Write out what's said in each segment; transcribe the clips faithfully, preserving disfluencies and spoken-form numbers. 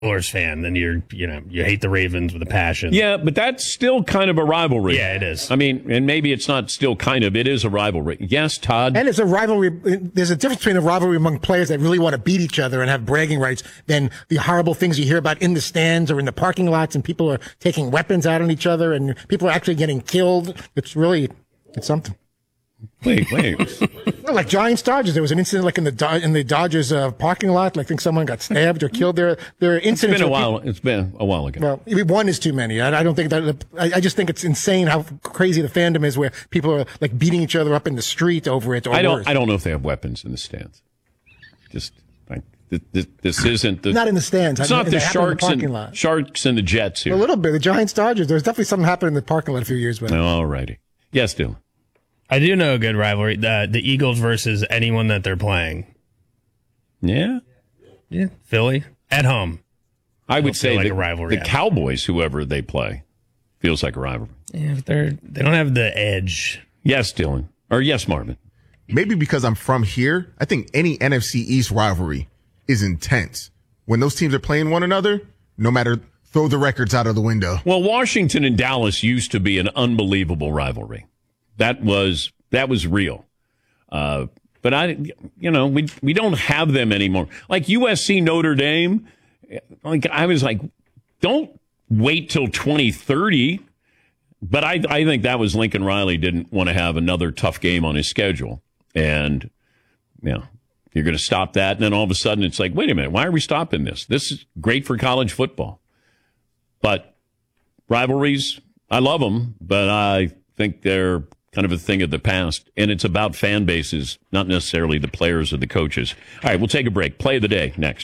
Steelers fan, then you're, you know, you hate the Ravens with a passion. Yeah, but that's still kind of a rivalry. Yeah, it is. I mean, and maybe it's not still kind of, it is a rivalry. Yes, Todd? And it's a rivalry. There's a difference between a rivalry among players that really want to beat each other and have bragging rights than the horrible things you hear about in the stands or in the parking lots, and people are taking weapons out on each other and people are actually getting killed. It's really, it's something. Wait, wait. No, like Giants Dodgers, there was an incident like in the Do- in the Dodgers uh, parking lot. Like, I think someone got stabbed or killed. There, there are incidents. It's been a where while. people- It's been a while ago. Well, one is too many. I, I don't think that. I, I just think it's insane how crazy the fandom is, where people are like beating each other up in the street over it. Or I don't. worse. I don't know if they have weapons in the stands. Just like this, this, this isn't the. Not in the stands. It's I not mean, the they happen in the Sharks parking and lot. Sharks and the Jets here. A little bit. The Giants Dodgers. There's definitely something happened in the parking lot a few years back. All righty. Yes, Dylan. I do know a good rivalry. The, the Eagles versus anyone that they're playing. Yeah. Yeah. Philly at home. I would Don't say feel like the, a rivalry. the Cowboys, whoever they play, feels like a rivalry. Yeah, but they're they don't have the edge. Yes, Dylan. Or yes, Marvin. Maybe because I'm from here, I think any N F C East rivalry is intense. When those teams are playing one another, no matter, throw the records out of the window. Well, Washington and Dallas used to be an unbelievable rivalry. That was that was real. Uh, but I, you know, we we don't have them anymore. Like U S C Notre Dame. Like I was like, don't wait till twenty thirty. But I I think that was Lincoln Riley didn't want to have another tough game on his schedule, and you know, you're going to stop that, and then all of a sudden it's like, wait a minute, why are we stopping this? This is great for college football. But rivalries, I love them, but I think they're kind of a thing of the past, and it's about fan bases, not necessarily the players or the coaches. All right, we'll take a break. Play of the day next.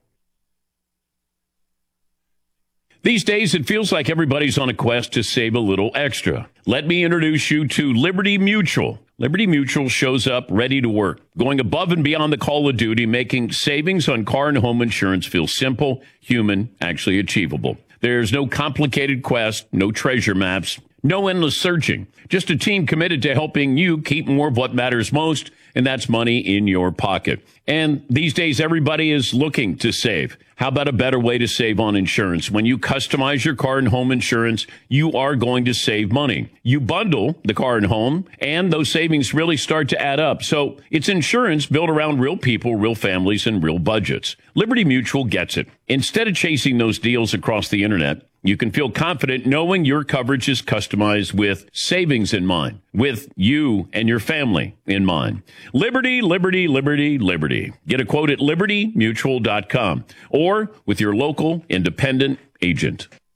These days, it feels like everybody's on a quest to save a little extra. Let me introduce you to Liberty Mutual. Liberty Mutual shows up ready to work, going above and beyond the call of duty, making savings on car and home insurance feel simple, human, actually achievable. There's no complicated quest, no treasure maps, no endless searching. Just a team committed to helping you keep more of what matters most, and that's money in your pocket. And these days, everybody is looking to save. How about a better way to save on insurance? When you customize your car and home insurance, you are going to save money. You bundle the car and home, and those savings really start to add up. So it's insurance built around real people, real families, and real budgets. Liberty Mutual gets it. Instead of chasing those deals across the internet, you can feel confident knowing your coverage is customized with savings in mind, with you and your family in mind. Liberty, Liberty, Liberty, Liberty. Get a quote at liberty mutual dot com or with your local independent agent.